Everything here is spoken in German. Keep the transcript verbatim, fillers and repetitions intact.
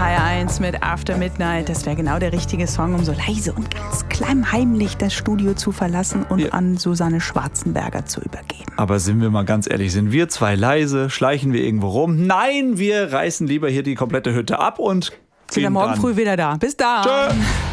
H R eins mit After Midnight. Das wäre genau der richtige Song, um so leise und ganz klammheimlich das Studio zu verlassen und ja. an Susanne Schwarzenberger zu übergeben. Aber sind wir mal ganz ehrlich, sind wir zwei leise? Schleichen wir irgendwo rum? Nein, wir reißen lieber hier die komplette Hütte ab und sind wir morgen dran. früh wieder da. Bis dann. Tschö.